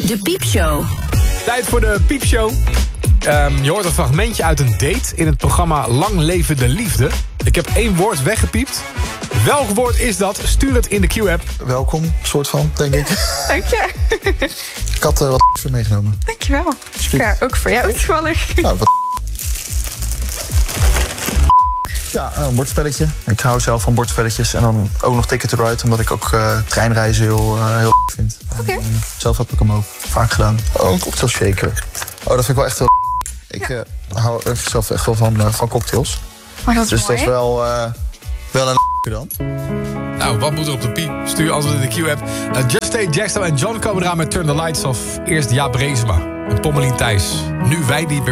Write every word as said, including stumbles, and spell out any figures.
De Piepshow. Tijd voor de Piepshow. Um, je hoort een fragmentje uit een date in het programma Lang Leven de Liefde. Ik heb één woord weggepiept. Welk woord is dat? Stuur het in de Q-app. Welkom, soort van, denk ik. Dank je. Ik had uh, wat voor meegenomen. Dankjewel. Ja, ook voor jou toevallig. Nou, wat... Ja, een bordspelletje. Ik hou zelf van bordspelletjes. En dan ook nog Ticket to Ride, omdat ik ook uh, treinreizen heel, uh, heel vind. Oké. Okay. Zelf heb ik hem ook vaak gedaan. Oh, een cocktail shaker. Oh, dat vind ik wel echt heel... Ik uh, hou er zelf echt wel van, uh, van cocktails. Maar dat is dus mooi, dat is wel, uh, wel een dan. Nou, wat moet er op de piep? Stuur antwoord in de Q-app. Uh, Just Stay, Jackson en John komen eraan met Turn the Lights Off. Eerst Jaap Reesema en Pommelien Thijs. Nu wij die weer